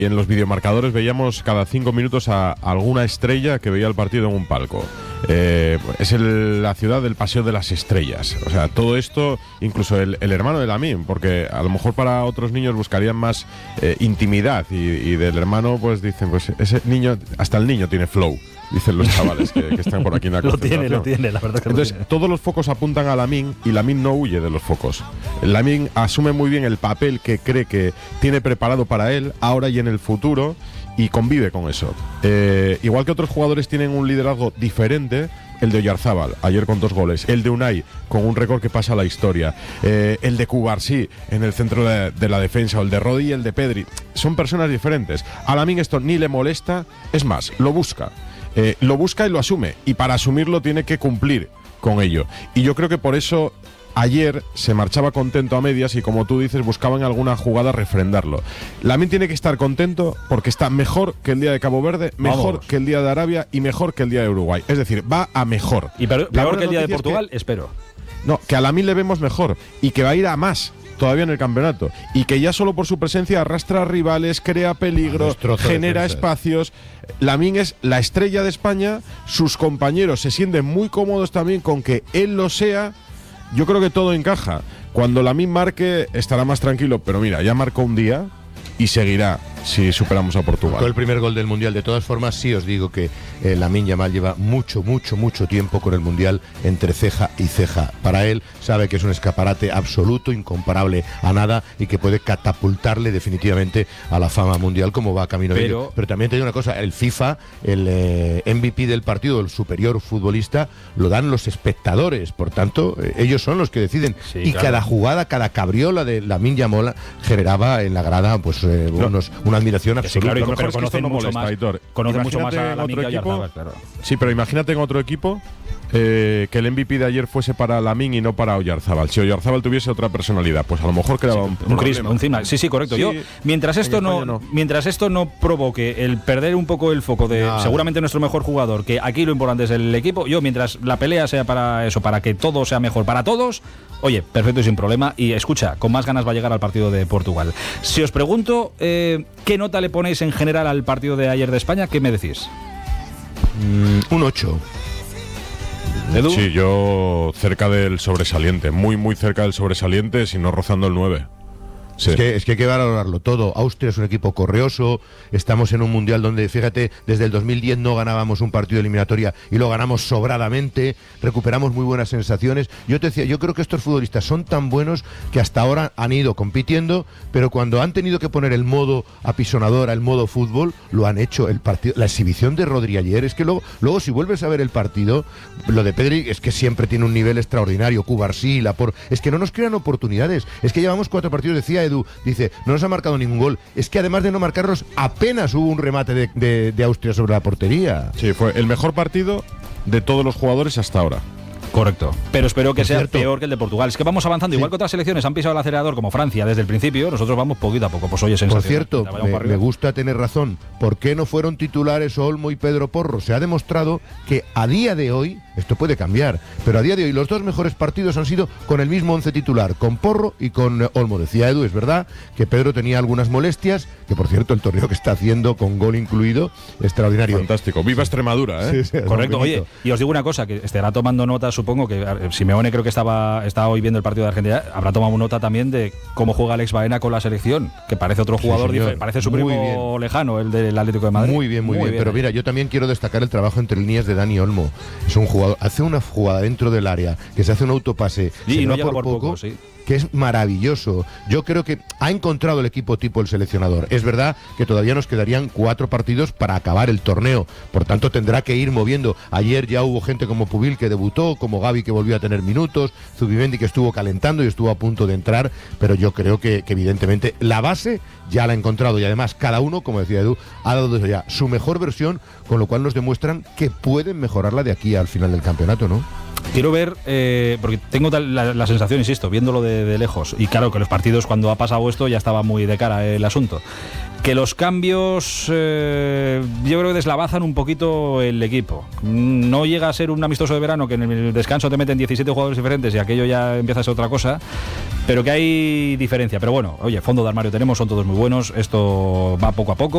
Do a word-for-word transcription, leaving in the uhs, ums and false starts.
Y en los videomarcadores veíamos cada cinco minutos a alguna estrella que veía el partido en un palco. Eh, es el, la ciudad del Paseo de las Estrellas. O sea, todo esto, incluso el, el hermano de Lamine, porque a lo mejor para otros niños buscarían más eh, intimidad y, y del hermano pues dicen, pues ese niño, hasta el niño tiene flow, dicen los chavales que, que están por aquí en la Lo concentración. tiene, lo tiene, la verdad que Entonces, lo tiene. todos los focos apuntan a Lamine y Lamine no huye de los focos. Lamine asume muy bien el papel que cree que tiene preparado para él, ahora y en el futuro, y convive con eso. Eh, igual que otros jugadores tienen un liderazgo diferente, el de Oyarzábal, ayer con dos goles, el de Unai, con un récord que pasa a la historia, eh, el de Cubarsí, en el centro de, de la defensa, o el de Rodi y el de Pedri. Son personas diferentes. A Lamine esto ni le molesta, es más, lo busca. Eh, lo busca y lo asume, y para asumirlo tiene que cumplir con ello. Y yo creo que por eso ayer se marchaba contento a medias y, como tú dices, buscaban alguna jugada refrendarlo. Lamine tiene que estar contento porque está mejor que el día de Cabo Verde, mejor Vamos. que el día de Arabia y mejor que el día de Uruguay. Es decir, va a mejor. Y peor, La peor buena que el día de noticia es Portugal, que- espero. No, que a Lamine le vemos mejor y que va a ir a más todavía en el campeonato, y que ya solo por su presencia arrastra a rivales, crea peligro, Destroza genera defensas. espacios. Lamine es la estrella de España, sus compañeros se sienten muy cómodos también con que él lo sea. Yo creo que todo encaja. Cuando Lamine marque estará más tranquilo, pero mira, ya marcó un día y seguirá si superamos a Portugal. Con el primer gol del Mundial. De todas formas, sí os digo que eh, Lamine Yamal lleva mucho, mucho, mucho tiempo con el Mundial entre ceja y ceja. Para él, sabe que es un escaparate absoluto, incomparable a nada, y que puede catapultarle definitivamente a la fama mundial, como va camino de Pero- ello. Pero también te digo una cosa, el FIFA, el eh, M V P del partido, el superior futbolista, lo dan los espectadores. Por tanto, eh, ellos son los que deciden. Sí, y claro. cada jugada, cada cabriola de Lamine Yamal generaba en la grada pues eh, unos, una admiración Que sí, absoluta. claro, y Lo mejor pero es que conocen esto no mucho molesta, más, Aitor. conocen mucho más Imagínate a en Lamine otro que a equipo. Oyarzábal, claro. Sí, pero imagínate en otro equipo eh, que el M V P de ayer fuese para Lamine y no para Oyarzábal. Si Oyarzábal tuviese otra personalidad, pues a lo mejor creaba un, Un crisma, problema. un cima. Sí, sí, correcto. Sí, Yo, mientras en esto no, España no. mientras esto no provoque el perder un poco el foco de Nada. seguramente nuestro mejor jugador, que aquí lo importante es el equipo, yo mientras la pelea sea para eso, para que todo sea mejor para todos, oye, perfecto y sin problema. Y escucha, con más ganas va a llegar al partido de Portugal. Si os pregunto eh, qué nota le ponéis en general al partido de ayer de España, ¿qué me decís? Mm, un ocho. Edu. Sí, yo cerca del sobresaliente, muy muy cerca del sobresaliente, si no rozando el nueve. Sí. Es, que, es que hay que valorarlo todo. Austria es un equipo correoso. Estamos en un mundial donde, fíjate, desde el dos mil diez no ganábamos un partido de eliminatoria y lo ganamos sobradamente. Recuperamos muy buenas sensaciones. Yo te decía, yo creo que estos futbolistas son tan buenos que hasta ahora han ido compitiendo, pero cuando han tenido que poner el modo apisonadora, el modo fútbol, lo han hecho. El partido, la exhibición de Rodri ayer, es que luego, luego si vuelves a ver el partido, lo de Pedri es que siempre tiene un nivel extraordinario. Cubarsí, Laporte, es que no nos crean oportunidades. Es que llevamos cuatro partidos, decía Edu, dice, no nos ha marcado ningún gol. Es que además de no marcarlos, apenas hubo un remate de, de, de Austria sobre la portería. Sí, fue el mejor partido de todos los jugadores hasta ahora. Correcto. Pero espero que Por sea cierto. peor que el de Portugal. Es que vamos avanzando. Sí. Igual que otras selecciones han pisado el acelerador, como Francia, desde el principio, nosotros vamos poquito a poco. Pues oye, Por sensacional. cierto, Vayamos me, para arriba. me gusta tener razón. ¿Por qué no fueron titulares Olmo y Pedro Porro? Se ha demostrado que a día de hoy, esto puede cambiar, pero a día de hoy los dos mejores partidos han sido con el mismo once titular, con Porro y con eh, Olmo. Decía Edu, es verdad que Pedro tenía algunas molestias, que por cierto el torneo que está haciendo con gol incluido, extraordinario. Fantástico. Viva Extremadura, ¿eh? Sí, sí, es Correcto, muy oye, bonito. y os digo una cosa, que estará tomando nota, supongo que eh, Simeone creo que estaba, estaba hoy viendo el partido de Argentina, habrá tomado nota también de cómo juega Alex Baena con la selección, que parece otro Sí, jugador señor. diferente, parece su Muy primo bien. lejano, el del Atlético de Madrid. Muy bien, muy, bien. Pero eh. mira, yo también quiero destacar el trabajo entre líneas de Dani Olmo. Es un jugador, hace una jugada dentro del área, que se hace un autopase, Y se no va llega por por poco, poco, sí. que es maravilloso. Yo creo que ha encontrado el equipo tipo el seleccionador. Es verdad que todavía nos quedarían cuatro partidos para acabar el torneo. Por tanto, tendrá que ir moviendo. Ayer ya hubo gente como Pubil que debutó, como Gavi que volvió a tener minutos, Zubimendi que estuvo calentando y estuvo a punto de entrar. Pero yo creo que, que evidentemente la base ya la ha encontrado y además cada uno, como decía Edu, ha dado desde ya su mejor versión, con lo cual nos demuestran que pueden mejorarla de aquí al final del campeonato, ¿no? Quiero ver, eh, porque tengo tal- la, la sensación, insisto, viéndolo de, de lejos, y claro que los partidos cuando ha pasado esto ya estaba muy de cara el asunto, que los cambios eh, yo creo que deslavazan un poquito el equipo. No llega a ser un amistoso de verano que en el descanso te meten diecisiete jugadores diferentes y aquello ya empieza a ser otra cosa, pero que hay diferencia. Pero bueno, oye, fondo de armario tenemos, son todos muy buenos, esto va poco a poco.